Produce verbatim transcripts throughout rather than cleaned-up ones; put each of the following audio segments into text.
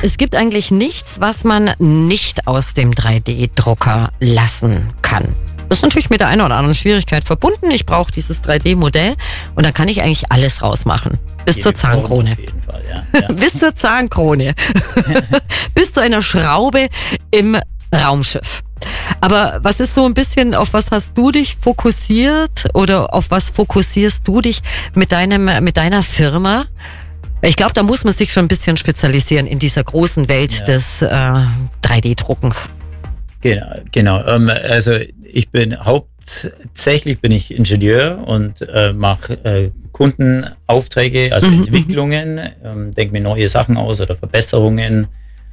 Es gibt eigentlich nichts, was man nicht aus dem drei D-Drucker lassen kann. Das ist natürlich mit der einen oder anderen Schwierigkeit verbunden. Ich brauche dieses drei D-Modell und dann kann ich eigentlich alles rausmachen. Bis zur Zahnkrone. Auf jeden Fall, ja. Ja. Bis zur Zahnkrone. Bis zu einer Schraube im Raumschiff. Aber was ist so ein bisschen, auf was hast du dich fokussiert oder auf was fokussierst du dich mit deinem, mit deiner Firma? Ich glaube, da muss man sich schon ein bisschen spezialisieren in dieser großen Welt ja. des äh, drei D-Druckens. Genau, genau. Ähm, also ich bin hauptsächlich bin ich Ingenieur und äh, mache äh, Kundenaufträge, also mhm. Entwicklungen, ähm, denke mir neue Sachen aus oder Verbesserungen.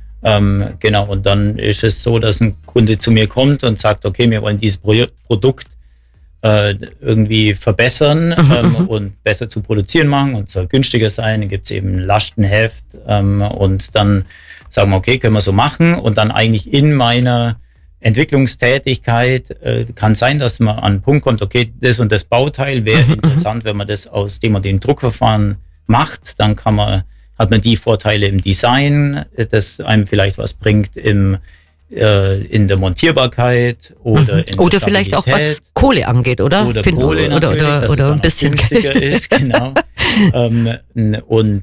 Ähm, genau, und dann ist es so, dass ein Kunde zu mir kommt und sagt, okay, wir wollen dieses Pro- Produkt äh, irgendwie verbessern mhm. ähm, und besser zu produzieren machen und soll günstiger sein. Dann gibt es eben ein Lastenheft ähm, und dann sagen wir, okay, können wir so machen. Und dann eigentlich in meiner Entwicklungstätigkeit äh, kann sein, dass man an einen Punkt kommt, okay, das und das Bauteil wäre mhm. interessant, wenn man das aus dem und dem Druckverfahren macht, dann kann man hat man die Vorteile im Design, das einem vielleicht was bringt im, äh, in der Montierbarkeit oder mhm. in der Oder vielleicht auch was Kohle angeht, oder? Oder Find, Kohle oder, oder, oder ein bisschen Geld. Ist, genau. ähm, und,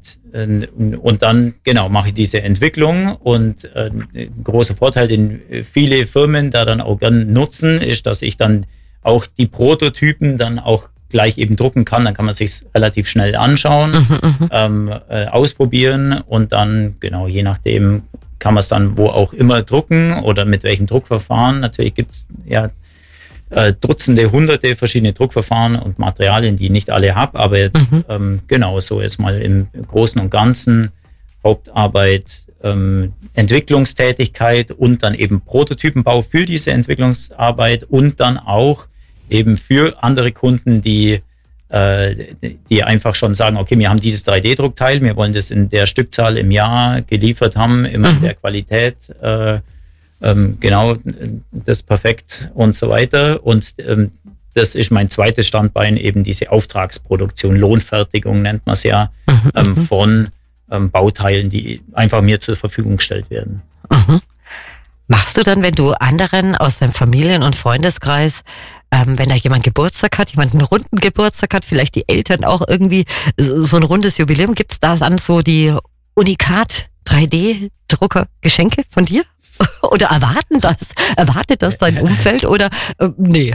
und dann, genau, mache ich diese Entwicklung und äh, ein großer Vorteil, den viele Firmen da dann auch gern nutzen, ist, dass ich dann auch die Prototypen dann auch gleich eben drucken kann, dann kann man sich relativ schnell anschauen, mhm, ähm, äh, ausprobieren und dann, genau, je nachdem kann man es dann wo auch immer drucken oder mit welchem Druckverfahren. Natürlich gibt es ja äh, Dutzende, Hunderte verschiedene Druckverfahren und Materialien, die ich nicht alle habe, aber jetzt mhm. ähm, genau so jetzt mal im Großen und Ganzen Hauptarbeit, ähm, Entwicklungstätigkeit und dann eben Prototypenbau für diese Entwicklungsarbeit und dann auch eben für andere Kunden, die, äh, die einfach schon sagen, okay, wir haben dieses drei D-Druckteil, wir wollen das in der Stückzahl im Jahr geliefert haben, immer in der Qualität, äh, ähm, genau, das ist perfekt und so weiter. Und ähm, das ist mein zweites Standbein, eben diese Auftragsproduktion, Lohnfertigung nennt man es ja, ähm, von ähm, Bauteilen, die einfach mir zur Verfügung gestellt werden. Mhm. Machst du dann, wenn du anderen aus deinem Familien- und Freundeskreis, ähm, wenn da jemand Geburtstag hat, jemand einen runden Geburtstag hat, vielleicht die Eltern auch irgendwie so ein rundes Jubiläum, gibt's da dann so die Unikat drei D-Drucker-Geschenke von dir? Oder erwarten das? Erwartet das dein Umfeld oder äh, nee?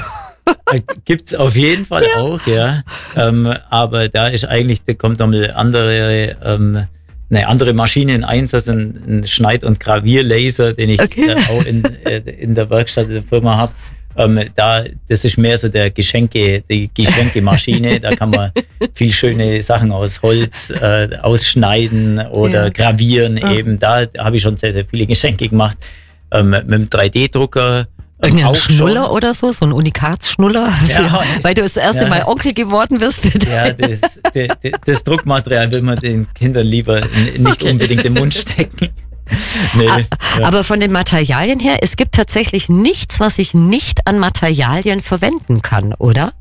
Gibt's auf jeden Fall ja. auch, ja. Ähm, aber da ist eigentlich, da kommt noch eine andere, ähm, eine andere Maschine in Einsatz, ein, ein Schneid- und Gravierlaser, den ich okay. äh, auch in, äh, in der Werkstatt der Firma habe. Ähm, da, das ist mehr so der Geschenke, die Geschenkemaschine. Da kann man viel schöne Sachen aus Holz äh, ausschneiden oder ja. gravieren ja. eben. Da habe ich schon sehr, sehr viele Geschenke gemacht. Ähm, mit dem drei D-Drucker. Irgendein Schnuller schon. Oder so, so ein Unikatsschnuller, ja, weil du das erste ja. Mal Onkel geworden wirst. Ja, das, das, das Druckmaterial will man den Kindern lieber nicht okay. unbedingt im Mund stecken. Nee, A- ja. Aber von den Materialien her, es gibt tatsächlich nichts, was ich nicht an Materialien verwenden kann, oder?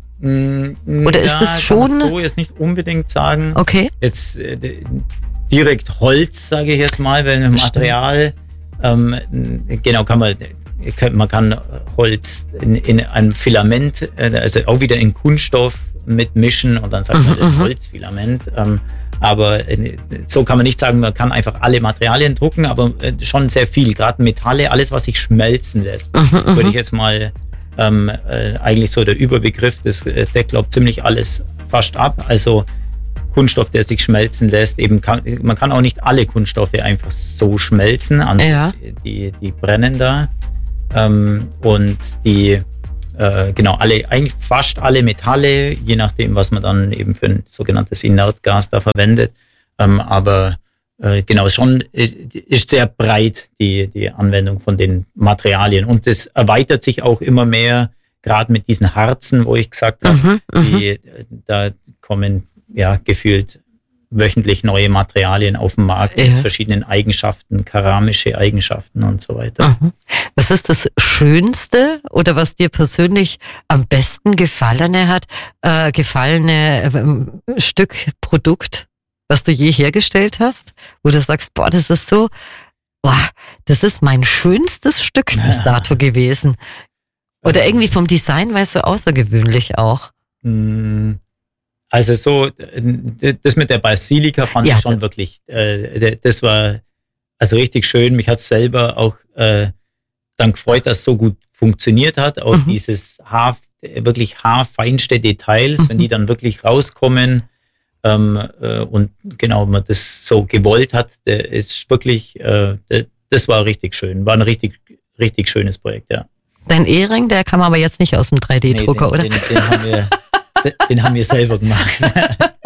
Mm, oder ist ja, das schon? Kann man so jetzt nicht unbedingt sagen. Okay. Jetzt äh, direkt Holz, sage ich jetzt mal, wenn Material, ähm, genau, kann man Man kann Holz in, in einem Filament, also auch wieder in Kunststoff mitmischen und dann sagt man das Holzfilament. Aber so kann man nicht sagen, man kann einfach alle Materialien drucken, aber schon sehr viel, gerade Metalle, alles, was sich schmelzen lässt. Würde ich jetzt mal ähm, eigentlich so der Überbegriff, das deckt, glaube ich, ziemlich alles fast ab. Also Kunststoff, der sich schmelzen lässt. Eben kann, man kann auch nicht alle Kunststoffe einfach so schmelzen, ja. die, die brennen da. Ähm, und die, äh, genau, alle, eigentlich fast alle Metalle, je nachdem, was man dann eben für ein sogenanntes Inertgas da verwendet. Ähm, aber äh, genau, schon äh, ist sehr breit die, die Anwendung von den Materialien. Und das erweitert sich auch immer mehr, gerade mit diesen Harzen, wo ich gesagt habe, mhm, die, da kommen ja gefühlt wöchentlich neue Materialien auf den Markt ja. mit verschiedenen Eigenschaften, keramische Eigenschaften und so weiter. Mhm. Was ist das Schönste oder was dir persönlich am besten gefallene hat, äh, gefallene äh, Stück, Produkt, was du je hergestellt hast, wo du sagst, boah, das ist so, boah, das ist mein schönstes Stück bis dato gewesen. Oder irgendwie vom Design, weißt du, außergewöhnlich auch. Also so, das mit der Basilika fand ja, ich schon wirklich, äh, das war also richtig schön. Mich hat es selber auch äh, dann gefreut, dass es so gut funktioniert hat. Auch mhm. dieses Haar, wirklich haarfeinste Details, mhm. wenn die dann wirklich rauskommen ähm, äh, und genau, man das so gewollt hat, der ist wirklich, äh, der, das war richtig schön. War ein richtig, richtig schönes Projekt, ja. Dein Ehering, der kam aber jetzt nicht aus dem drei D Drucker, nee, den, oder? Den, den, haben wir, den haben wir selber gemacht.